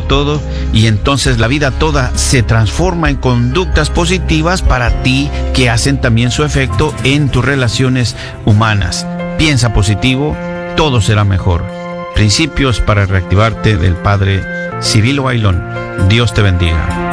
todo, y entonces la vida toda se transforma en conductas positivas para ti que hacen también su efecto en tus relaciones humanas. Piensa positivo, todo será mejor. Principios para reactivarte del Padre Cirilo Bailón. Dios te bendiga.